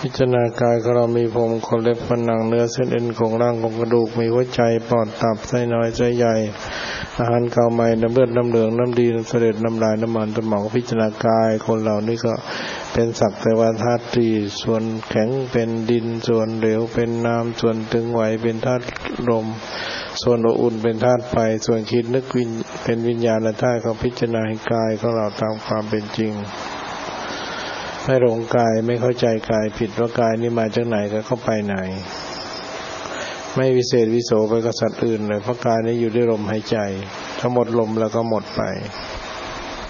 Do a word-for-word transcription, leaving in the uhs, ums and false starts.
พิจารณากายของเรามีผมขนเล็บฟันหนังเนื้อเส้นเอ็นของร่างของกระดูกมีหัวใจปอดตับไส้น้อยไส้ใหญ่อาหารเก่าใหม่น้ำเลือดน้ำเหลืองน้ำดีน้ำเสด็จน้ำลายน้ำมันสมองพิจารณากายคนเหล่านี้ก็เป็นสักแต่ว่าธาตุสี่ส่วนแข็งเป็นดินส่วนเหลวเป็นน้ำส่วนตึงไหวเป็นธาตุลมส่วนอบอุ่นเป็นธาตุไฟส่วนคิดนึกวิญเป็นวิญญาณธาตุเขาพิจารณาให้กายของเราตามความเป็นจริงไม่หลงกายไม่เข้าใจกายผิดว่ากายนี้มาจากไหนก็เข้าไปไหนไม่วิเศษวิโสไปกับสัตว์อื่นเลยเพราะกายนี้อยู่ด้วยลมหายใจถ้าหมดลมแล้วก็หมดไป